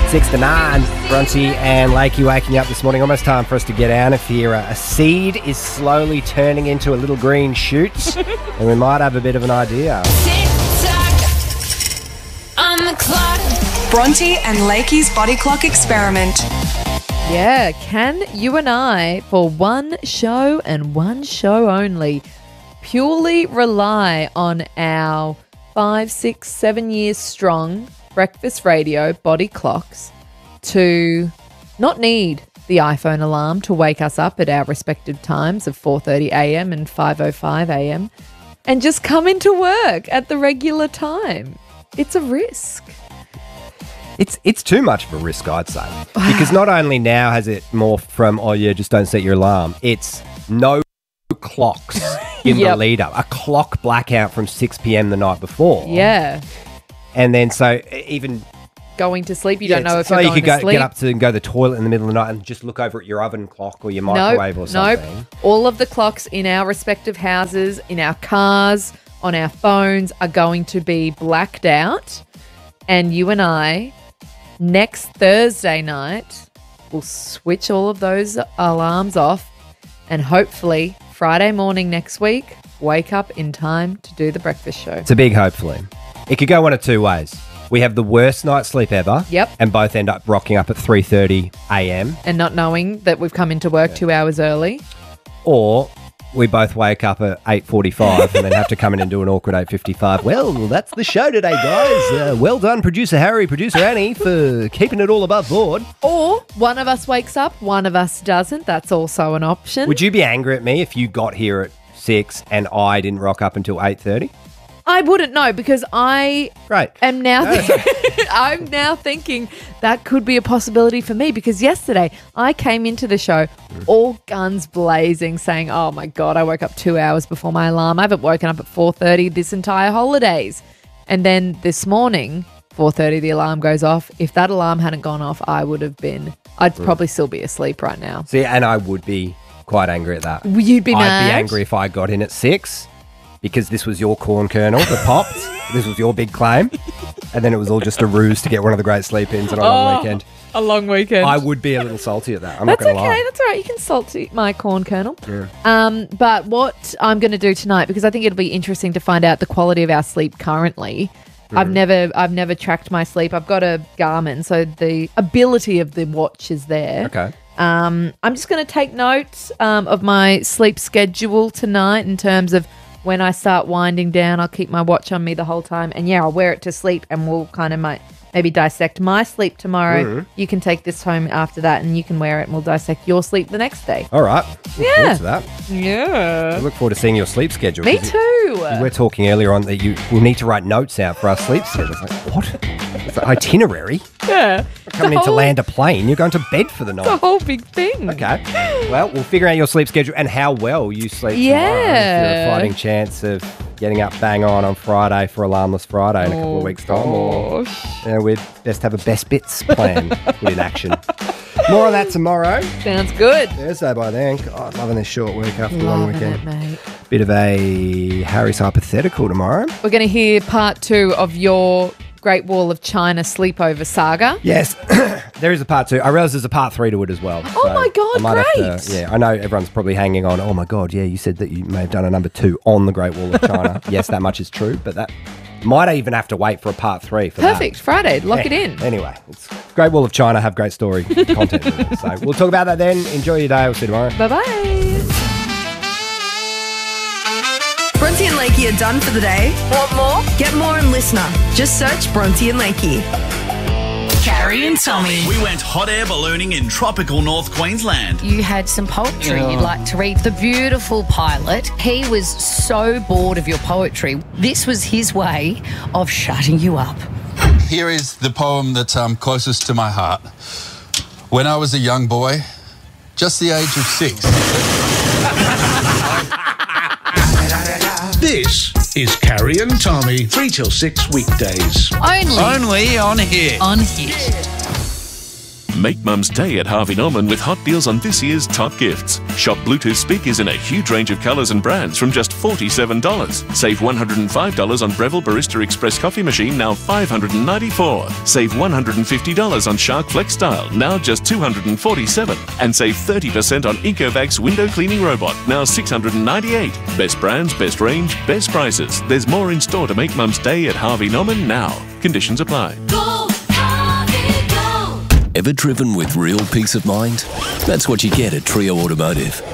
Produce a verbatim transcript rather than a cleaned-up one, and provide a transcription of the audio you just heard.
Six to nine. Bronte and Lakey waking up this morning. Almost time for us to get out of here. A seed is slowly turning into a little green shoot, and we might have a bit of an idea. On the clock. Bronte and Lakey's Body Clock Experiment. Yeah, can you and I, for one show and one show only, purely rely on our five, six, seven years strong breakfast radio body clocks to not need the iPhone alarm to wake us up at our respective times of four thirty a.m. and five oh five a.m. and just come into work at the regular time? It's a risk. It's it's too much of a risk, I'd say. Because not only now has it morphed from, oh yeah, just don't set your alarm, it's no clocks in Yep. the lead up. A clock blackout from six p.m. the night before. Yeah. And then so even... Going to sleep, you yeah, don't know if so you're you going could go, to sleep. get up to and go to the toilet in the middle of the night and just look over at your oven clock or your microwave nope, or something. Nope. All of the clocks in our respective houses, in our cars, on our phones are going to be blacked out. And you and I, next Thursday night, will switch all of those alarms off and hopefully Friday morning next week, wake up in time to do the breakfast show. It's a big hopefully. It could go one of two ways. We have the worst night's sleep ever. Yep. And both end up rocking up at three thirty a.m. And not knowing that we've come into work two hours early. Or we both wake up at eight forty-five and then have to come in and do an awkward eight fifty-five. Well, that's the show today, guys. Uh, well done, producer Harry, producer Annie, for keeping it all above board. Or one of us wakes up, one of us doesn't. That's also an option. Would you be angry at me if you got here at six and I didn't rock up until eight thirty? I wouldn't know because I Great. am now No, thi- I'm now thinking that could be a possibility for me because yesterday I came into the show all guns blazing saying, oh my God, I woke up two hours before my alarm. I haven't woken up at four thirty this entire holidays. And then this morning, four thirty, the alarm goes off. If that alarm hadn't gone off, I would have been, I'd probably still be asleep right now. See, and I would be quite angry at that. You'd be I'd mad? be angry if I got in at six because this was your corn kernel that popped. This was your big claim. And then it was all just a ruse to get one of the great sleep-ins on a long Oh, weekend. A long weekend. I would be a little salty at that. I'm That's not going to okay. lie. That's all right. You can salt my corn kernel. Yeah. Um, but what I'm going to do tonight, because I think it'll be interesting to find out the quality of our sleep currently. Mm. I've never, I've never tracked my sleep. I've got a Garmin, so the ability of the watch is there. Okay. Um, I'm just going to take note um, of my sleep schedule tonight in terms of when I start winding down. I'll keep my watch on me the whole time, and yeah, I'll wear it to sleep, and we'll kind of might. Maybe dissect my sleep tomorrow. Mm. You can take this home after that and you can wear it and we'll dissect your sleep the next day. All right. Look Yeah. forward to that. Yeah. I look forward to seeing your sleep schedule. Me 'cause you- too. You were talking earlier on that you will need to write notes out for our sleep schedule. It's like, what? It's an itinerary? Yeah. Coming in to land a plane, you're going to bed for the It's a night. whole big thing. Okay. Well, we'll figure out your sleep schedule and how well you sleep tomorrow. If you're Yeah. a fighting chance of getting up bang on on Friday for Alarmless Friday in a couple of weeks' time. Or you know, we'd best have a best bits plan put in action. More on that tomorrow. Sounds good. Thursday by then. God, loving this short week after the long Loving weekend. it, mate. Bit of a Harry's hypothetical tomorrow. We're going to hear part two of your Great Wall of China sleepover saga. Yes, there is a part two. I realise there's a part three to it as well. Oh my God, I might have great. to- yeah, I know everyone's probably hanging on. Oh my God, yeah, you said that you may have done a number two on the Great Wall of China. Yes, that much is true, but that might even have to wait for a part three for Perfect. that. Friday. Lock it Yeah. in. Anyway, it's Great Wall of China have great story content with it. So we'll talk about that then. Enjoy your day. We'll see you tomorrow. Bye-bye. Bronte and Lakey are done for the day. Want more? Get more on Listener. Just search Bronte and Lakey. Carrie and Tommy. We went hot air ballooning in tropical North Queensland. You had some poetry you'd like to read. The beautiful pilot, he was so bored of your poetry. This was his way of shutting you up. Here is the poem that's um, closest to my heart. When I was a young boy, just the age of six. This is Carrie and Tommy, three till six weekdays. Only, Only on here. on Hit. Make Mum's Day at Harvey Norman with hot deals on this year's top gifts. Shop Bluetooth speakers in a huge range of colours and brands from just forty-seven dollars. Save one hundred five dollars on Breville Barista Express coffee machine, now five hundred ninety-four dollars. Save one hundred fifty dollars on Shark Flex Style, now just two hundred forty-seven dollars. And save thirty percent on Ecovacs window cleaning robot, now six hundred ninety-eight dollars. Best brands, best range, best prices. There's more in store to make Mum's day at Harvey Norman now. Conditions apply. Go, Harvey, go. Ever driven with real peace of mind? That's what you get at Trio Automotive.